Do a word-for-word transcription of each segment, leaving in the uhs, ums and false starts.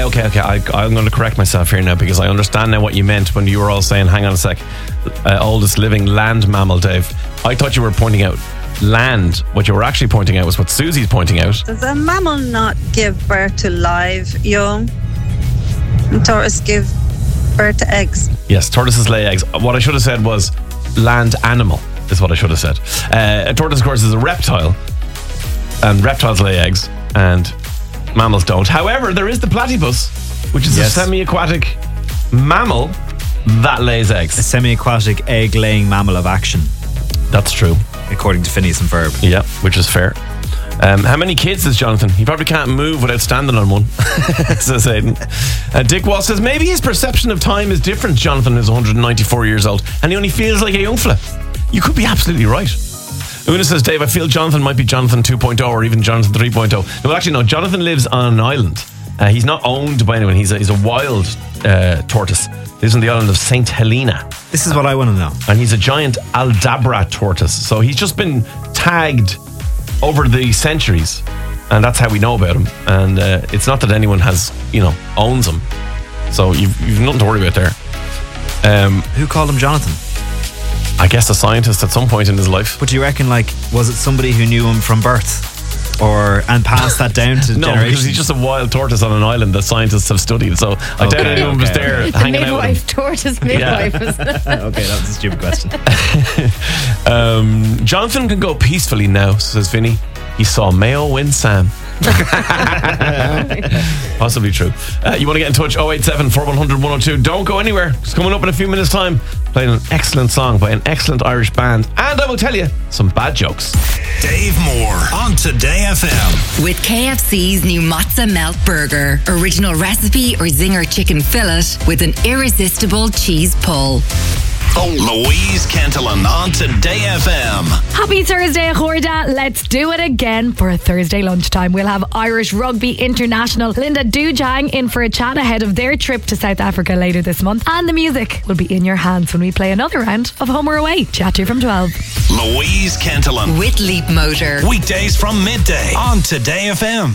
okay, okay, okay. I, I'm going to correct myself here now because I understand now what you meant when you were all saying, hang on a sec, uh, oldest living land mammal, Dave. I thought you were pointing out land. What you were actually pointing out was what Susie's pointing out. Does a mammal not give birth to live young? And tortoise give birth to eggs. Yes, tortoises lay eggs. What I should have said was land animal is what I should have said. Uh, a tortoise, of course, is a reptile, and reptiles lay eggs, and mammals don't. However, there is the platypus, which is yes. a semi-aquatic mammal that lays eggs. A semi-aquatic egg-laying mammal of action. That's true. According to Phineas and Ferb. Yeah, which is fair. Um, how many kids does Jonathan? He probably can't move without standing on one, says Aidan. Uh, Dick Wall says, maybe his perception of time is different. Jonathan is one hundred ninety-four years old and he only feels like a young fella. You could be absolutely right. Una says, Dave, I feel Jonathan might be Jonathan two point oh or even Jonathan three point oh. No, actually, no. Jonathan lives on an island. Uh, he's not owned by anyone. He's a, he's a wild uh, tortoise. He lives on the island of Saint Helena. This is what I want to know. And he's a giant Aldabra tortoise. So he's just been tagged over the centuries, and that's how we know about him. And uh, it's not that anyone has, you know, owns him. So you've, you've nothing to worry about there. Um, Who called him Jonathan? I guess a scientist at some point in his life. But do you reckon, like, was it somebody who knew him from birth? Or, and passed that down to no, generations? Because he's just a wild tortoise on an island that scientists have studied. So I doubt okay, anyone okay. was there the hanging midwife, out with him. Tortoise midwife. Yeah. Okay, that was a stupid question. um, Jonathan can go peacefully now, says Vinny. He saw Mayo win Sam. Possibly true. Uh, you want to get in touch? oh eight seven, four one zero zero, one oh two. Don't go anywhere. It's coming up in a few minutes' time. Playing an excellent song by an excellent Irish band. And I will tell you some bad jokes. Dave Moore on Today F M. With K F C's new Mozza Melt Burger. Original recipe or zinger chicken fillet with an irresistible cheese pull. Louise Cantillon on Today F M. Happy Thursday, Chorda. Let's do it again for a Thursday lunchtime. We'll have Irish Rugby International Linda Dujang in for a chat ahead of their trip to South Africa later this month. And the music will be in your hands when we play another round of Home or Away. Chat to you from twelve. Louise Cantillon. With Leap Motor. Weekdays from midday on Today F M.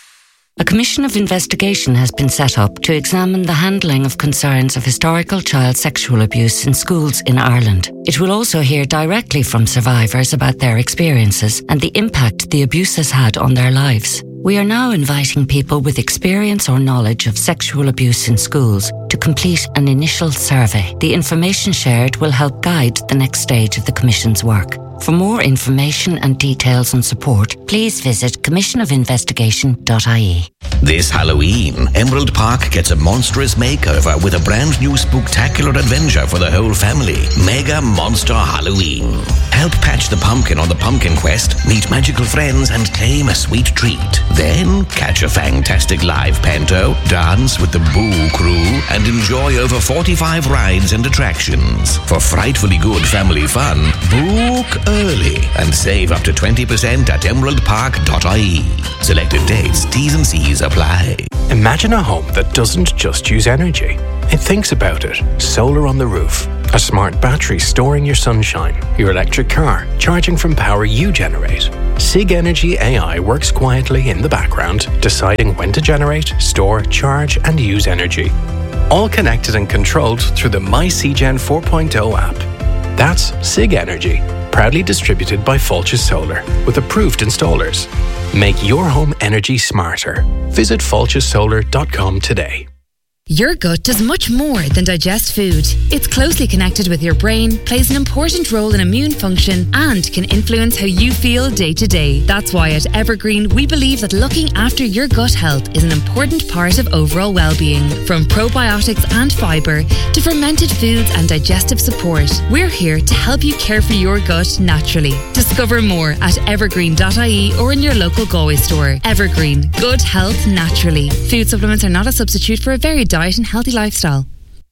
A commission of investigation has been set up to examine the handling of concerns of historical child sexual abuse in schools in Ireland. It will also hear directly from survivors about their experiences and the impact the abuse has had on their lives. We are now inviting people with experience or knowledge of sexual abuse in schools to complete an initial survey. The information shared will help guide the next stage of the Commission's work. For more information and details and support, please visit commission of investigation dot I E. This Halloween, Emerald Park gets a monstrous makeover with a brand new spooktacular adventure for the whole family. Mega Monster Halloween. Help patch the pumpkin on the pumpkin quest, meet magical friends and claim a sweet treat. Then catch a fantastic live panto, dance with the Boo Crew and enjoy over forty-five rides and attractions. For frightfully good family fun, book early and save up to twenty percent at emerald park dot I E. Selected dates, T's and C's apply. Imagine a home that doesn't just use energy. It thinks about it. Solar on the roof, a smart battery storing your sunshine, your electric car charging from power you generate. Sig Energy A I works quietly in the background, deciding when to generate, store, charge and use energy. All connected and controlled through the MyCgen four point oh app. That's Sig Energy, proudly distributed by Fulches Solar with approved installers. Make your home energy smarter. Visit fulches solar dot com today. Your gut does much more than digest food. It's closely connected with your brain, plays an important role in immune function, and can influence how you feel day to day. That's why at Evergreen, we believe that looking after your gut health is an important part of overall well-being. From probiotics and fibre to fermented foods and digestive support, we're here to help you care for your gut naturally. Discover more at evergreen dot I E or in your local Galway store. Evergreen, good health naturally. Food supplements are not a substitute for a varied diet and healthy lifestyle.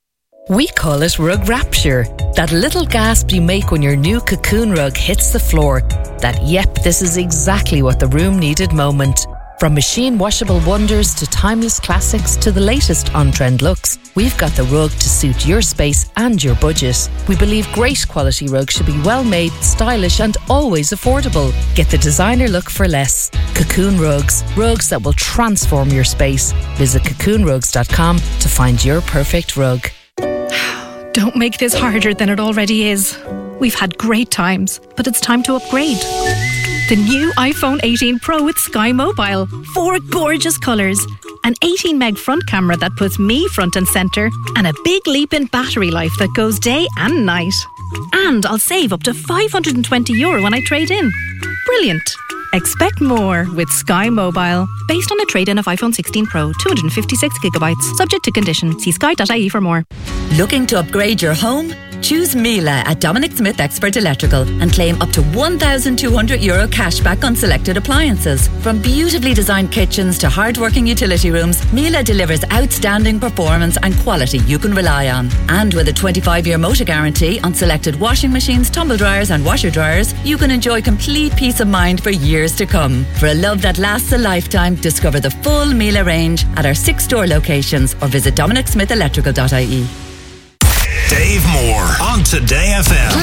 We call it rug rapture. That little gasp you make when your new cocoon rug hits the floor. That, yep, this is exactly what the room needed moment. From machine washable wonders to timeless classics to the latest on-trend looks, we've got the rug to suit your space and your budget. We believe great quality rugs should be well made, stylish and always affordable. Get the designer look for less. Cocoon Rugs. Rugs that will transform your space. Visit cocoon rugs dot com to find your perfect rug. Don't make this harder than it already is. We've had great times, but it's time to upgrade. The new iPhone eighteen Pro with Sky Mobile. Four gorgeous colours. An eighteen meg front camera that puts me front and centre. And a big leap in battery life that goes day and night. And I'll save up to five hundred twenty euro when I trade in. Brilliant. Expect more with Sky Mobile. Based on a trade-in of iPhone sixteen Pro, two hundred fifty-six gigabytes. Subject to condition. See sky dot I E for more. Looking to upgrade your home? Choose Miele at Dominic Smith Expert Electrical and claim up to one thousand two hundred euro cashback on selected appliances. From beautifully designed kitchens to hard-working utility rooms, Miele delivers outstanding performance and quality you can rely on. And with a twenty-five year motor guarantee on selected washing machines, tumble dryers and washer dryers, you can enjoy complete peace of mind for years to come. For a love that lasts a lifetime, discover the full Miele range at our six store locations or visit dominic smith electrical dot I E. Dave Moore on Today F M.